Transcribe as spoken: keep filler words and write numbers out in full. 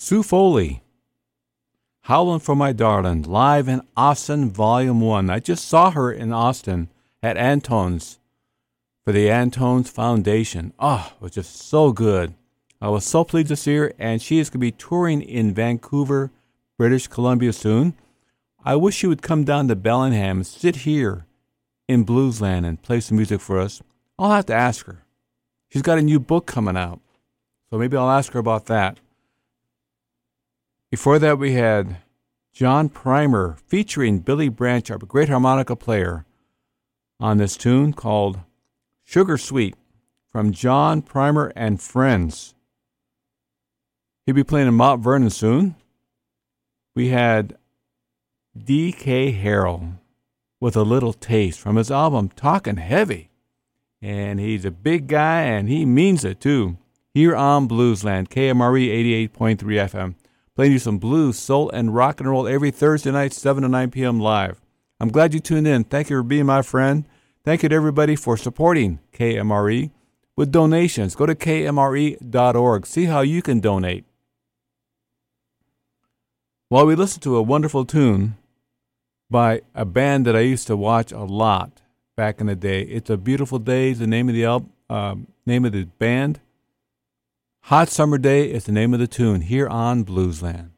Sue Foley, Howlin' for My Darling, live in Austin, Volume one. I just saw her in Austin at Antone's for the Antone's Foundation. Oh, it was just so good. I was so pleased to see her, and she is going to be touring in Vancouver, British Columbia soon. I wish she would come down to Bellingham and sit here in Bluesland and play some music for us. I'll have to ask her. She's got a new book coming out, so maybe I'll ask her about that. Before that, we had John Primer featuring Billy Branch, a great harmonica player, on this tune called Sugar Sweet from John Primer and Friends. He'll be playing in Mount Vernon soon. We had D K Harrell with A Little Taste from his album Talkin' Heavy. And he's a big guy, and he means it, too. Here on Bluesland, K M R E eighty-eight point three F M. Playing you some blues, soul, and rock and roll every Thursday night, seven to nine p.m. live. I'm glad you tuned in. Thank you for being my friend. Thank you to everybody for supporting K M R E with donations. Go to K M R E dot org. See how you can donate. While we listen to a wonderful tune by a band that I used to watch a lot back in the day. It's a Beautiful Day is the name of the album, uh, name of the band. Hot Summer Day is the name of the tune here on Bluesland.